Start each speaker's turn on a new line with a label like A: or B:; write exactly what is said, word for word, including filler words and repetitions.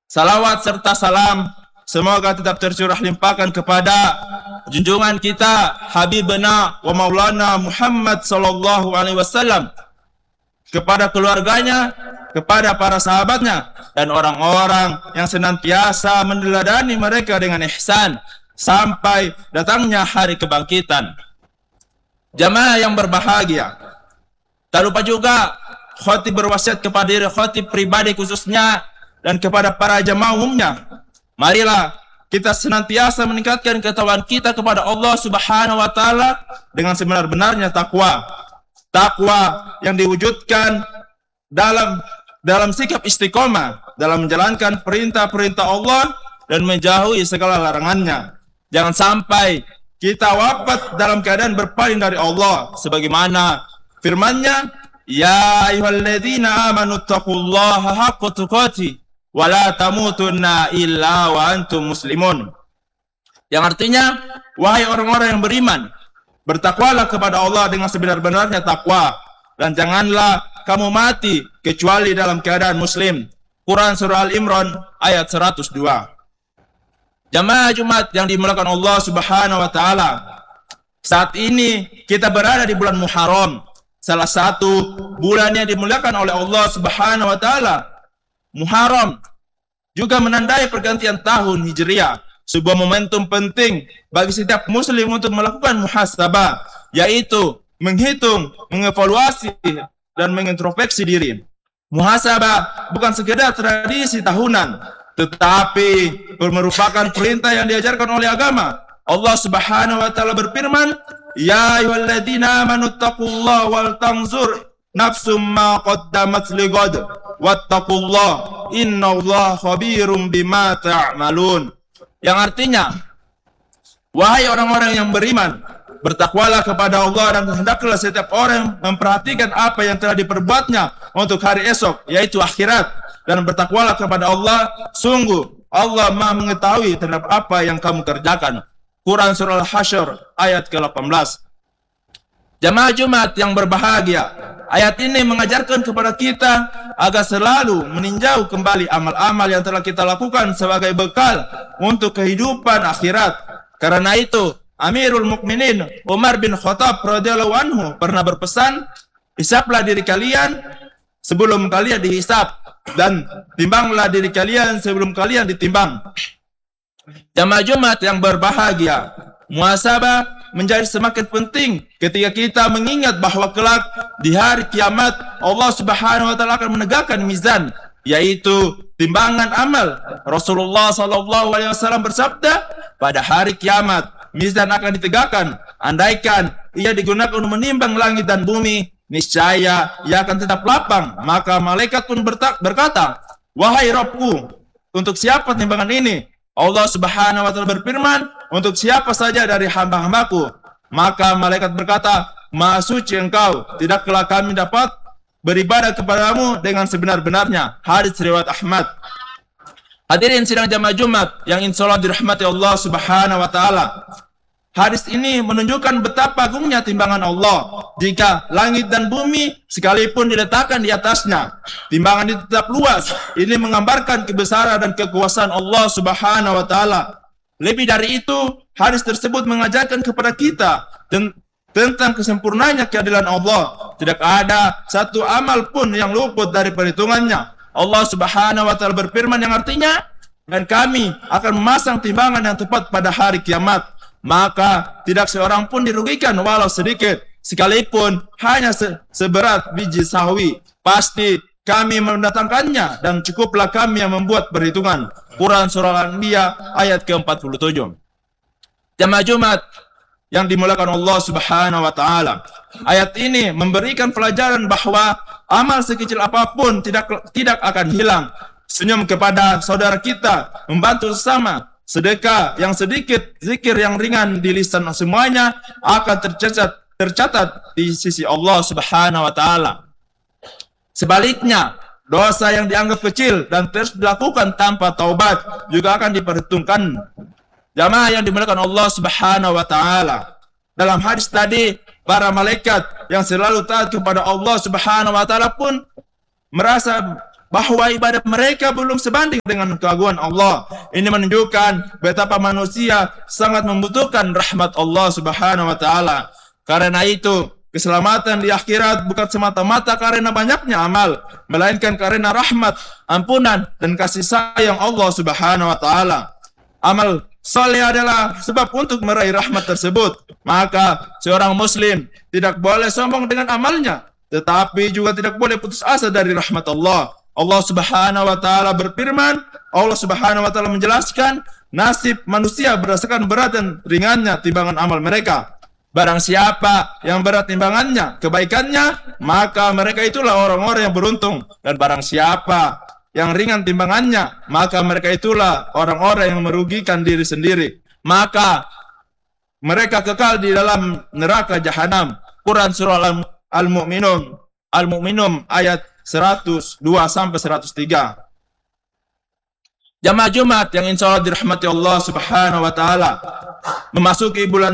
A: Salawat serta salam semoga tetap tercurah limpahkan kepada junjungan kita Habibna wa Maulana Muhammad sallallahu alaihi wasallam, kepada keluarganya, kepada para sahabatnya, dan orang-orang yang senantiasa meneladani mereka dengan ihsan sampai datangnya hari kebangkitan. Jamaah yang berbahagia, tak lupa juga khotib berwasiat kepada diri khotib pribadi khususnya dan kepada para jamaah umumnya. Marilah kita senantiasa meningkatkan ketakwaan kita kepada Allah Subhanahu wa taala dengan sebenar-benarnya takwa. Takwa yang diwujudkan dalam dalam sikap istiqomah dalam menjalankan perintah-perintah Allah dan menjauhi segala larangannya. Jangan sampai kita wafat dalam keadaan berpaling dari Allah sebagaimana firman-Nya, ya ayyuhalladzina amanu taqullaha haqqa tuqatih wa la tamutunna illa wa antum muslimun. Yang artinya, wahai orang-orang yang beriman, bertakwalah kepada Allah dengan sebenar-benarnya takwa, dan janganlah kamu mati kecuali dalam keadaan muslim. Quran surah Al-Imran ayat seratus dua. Jamaah Jumat yang dimuliakan Allah Subhanahu wa taala, saat ini kita berada di bulan Muharram, salah satu bulan yang dimuliakan oleh Allah Subhanahu wa taala. Muharram juga menandai pergantian tahun Hijriah, sebuah momentum penting bagi setiap muslim untuk melakukan muhasabah, yaitu menghitung, mengevaluasi, dan mengintrospeksi diri. Muhasabah bukan sekedar tradisi tahunan, tetapi merupakan perintah yang diajarkan oleh agama. Allah Subhanahu wa taala berfirman, ya ayyuhalladzina amanu taqullaha wal tanzur nafsum ma qaddamat lighad wattaqullaha innallaha khabirum bima ta'malun. Yang artinya, wahai orang-orang yang beriman, bertakwalah kepada Allah dan hendaklah setiap orang memperhatikan apa yang telah diperbuatnya untuk hari esok, yaitu akhirat, dan bertakwalah kepada Allah, sungguh Allah Maha mengetahui terhadap apa yang kamu kerjakan. Quran surah Al-Hasyr ayat ke delapan belas. Jamaah Jumat yang berbahagia, ayat ini mengajarkan kepada kita agar selalu meninjau kembali amal-amal yang telah kita lakukan sebagai bekal untuk kehidupan akhirat. Karena itu, Amirul Mukminin Umar bin Khattab radhiyallahu anhu pernah berpesan, hisablah diri kalian sebelum kalian dihisab, dan timbanglah diri kalian sebelum kalian ditimbang. Jamaah Jumat yang berbahagia, muhasabah menjadi semakin penting ketika kita mengingat bahwa kelak di hari kiamat Allah Subhanahu wa taala akan menegakkan mizan, yaitu timbangan amal. Rasulullah sallallahu alaihi wasallam bersabda, pada hari kiamat mizan akan ditegakkan. Andaikan ia digunakan untuk menimbang langit dan bumi, niscaya ia akan tetap lapang. Maka malaikat pun berkata, wahai Rabbku, untuk siapa timbangan ini? Allah Subhanahu wa taala berfirman, untuk siapa saja dari hamba-hambaku. Maka malaikat berkata, Maha suci engkau, tidaklah kami dapat beribadah kepadamu dengan sebenar-benarnya. Hadits riwayat Ahmad. Hadirin sidang jamaah Jumat yang insyaallah dirahmati Allah Subhanahu wa taala. Hadis ini menunjukkan betapa agungnya timbangan Allah. Jika langit dan bumi sekalipun diletakkan di atasnya, timbangan itu tetap luas. Ini menggambarkan kebesaran dan kekuasaan Allah Subhanahu wa taala. Lebih dari itu, hadis tersebut mengajarkan kepada kita tentang kesempurnaannya keadilan Allah. Tidak ada satu amal pun yang luput dari perhitungannya. Allah Subhanahu wa taala berfirman yang artinya, dan kami akan memasang timbangan yang tepat pada hari kiamat. Maka tidak seorang pun dirugikan walau sedikit, sekalipun hanya se seberat biji sawi. Pasti kami mendatangkannya, dan cukuplah kami yang membuat perhitungan. Quran surah Al-Anbiya ayat ke empat puluh tujuh. Jamaah Jumat yang dimuliakan Allah Subhanahu wa taala, ayat ini memberikan pelajaran bahwa amal sekecil apapun tidak tidak akan hilang. Senyum kepada saudara kita, membantu sesama, sedekah yang sedikit, zikir yang ringan di lisan, semuanya akan tercatat tercatat di sisi Allah Subhanahu wa taala. Sebaliknya, dosa yang dianggap kecil dan terus dilakukan tanpa taubat juga akan diperhitungkan. Jamaah yang dimuliakan Allah Subhanahu wa taala, dalam hadis tadi, para malaikat yang selalu taat kepada Allah Subhanahu wa taala pun merasa bahwa ibadah mereka belum sebanding dengan keagungan Allah. Ini menunjukkan betapa manusia sangat membutuhkan rahmat Allah Subhanahu wa taala. Karena itu, keselamatan di akhirat bukan semata-mata karena banyaknya amal, melainkan karena rahmat, ampunan, dan kasih sayang Allah Subhanahu wa taala. Amal saleh adalah sebab untuk meraih rahmat tersebut. Maka seorang muslim tidak boleh sombong dengan amalnya, tetapi juga tidak boleh putus asa dari rahmat Allah. Allah Subhanahu wa taala berfirman, Allah Subhanahu wa taala menjelaskan nasib manusia berdasarkan berat dan ringannya timbangan amal mereka. Barang siapa yang berat timbangannya, kebaikannya, maka mereka itulah orang-orang yang beruntung. Dan barang siapa yang ringan timbangannya, maka mereka itulah orang-orang yang merugikan diri sendiri. Maka mereka kekal di dalam neraka jahanam. Quran surah Al-Mu'minun, Al-Mu'minun ayat seratus dua sampai seratus tiga. Jamaah Jumat yang insya Allah dirahmati Allah Subhanahu wa taala, memasuki bulan